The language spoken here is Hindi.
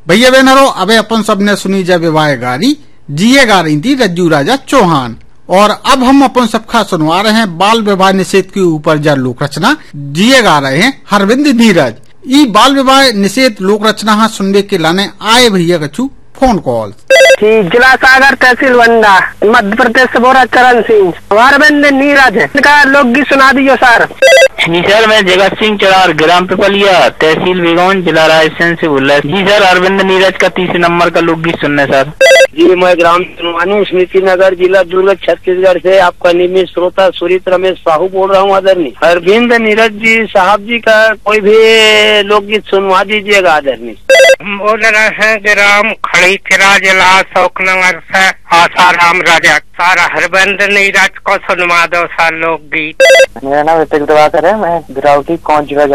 भैया बहनों, अबे अपन सबने सुनी जब विवाह गारी जिये गा रही थी रज्जू राजा चौहान। और अब हम अपन सबका सुनवा रहे हैं बाल विवाह निषेध के ऊपर जा लोक रचना जिये गा रहे हैं अरविंद नीरज। ई बाल विवाह निषेध लोक रचना सुनने के लाने आए भैया कछु फोन कॉल। जिला सागर तहसील वंडा मध्य प्रदेश से बोरा चरण सिंह अरविंद नीरज इनका लोकगीत सुना दीजिए सर। जी सर, मैं जगत सिंह चरार ग्राम पिपलिया तहसील बेगौन जिला राजस्थान से बोल रहा है। जी सर, अरविंद नीरज का 30 नंबर का लोकगीत सुनना है सर। जी, मैं ग्राम स्मृति नगर जिला दुर्ग छत्तीसगढ़ से आपका नियमित श्रोता सुरित रमेश साहू बोल रहा हूँ। आदरणीय अरविंद नीरज जी साहब जी का कोई भी लोकगीत सुनवा दीजिएगा। आदरणीय बोल रहे हैं ग्राम खड़ी खिरा जिला शोकनगर से आसाराम राजा सारा अरविंद नीरज को सुनवा दो सर लोकगीत। मेरा नाम ऋतिक दिवाकर है, मैं गिरावटी कौन